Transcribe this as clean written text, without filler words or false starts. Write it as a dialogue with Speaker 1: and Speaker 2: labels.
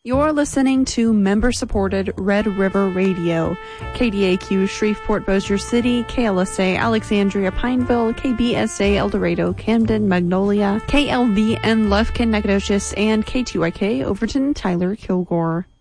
Speaker 1: You're listening to member-supported Red River Radio, KDAQ Shreveport Bossier City, KLSA Alexandria Pineville, KBSA El Dorado Camden Magnolia, KLVN Lufkin Nacogdoches, and KTYK Overton Tyler Kilgore.